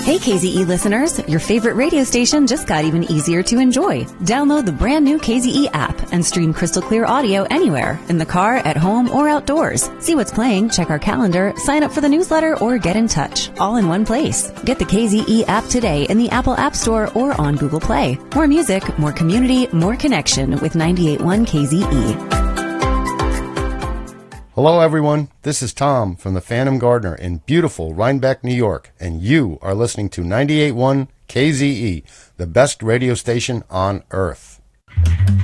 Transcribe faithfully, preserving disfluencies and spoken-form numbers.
Hey K Z E listeners, your favorite radio station just got even easier to enjoy. Download the brand new K Z E app and stream crystal clear audio anywhere, in the car, at home, or outdoors. See what's playing, check our calendar, sign up for the newsletter, or get in touch, all in one place. Get the K Z E app today in the Apple App Store or on Google Play. More music, more community, more connection with ninety-eight point one K Z E. Hello, everyone. This is Tom from the Phantom Gardener in beautiful Rhinebeck, New York, and you are listening to ninety-eight point one K Z E, the best radio station on earth.